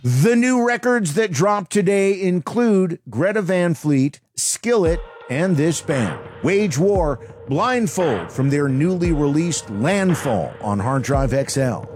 The new records that dropped today include Greta Van Fleet, Skillet, and this band. Wage War, Blindfold from their newly released Landfall on Hard Drive XL.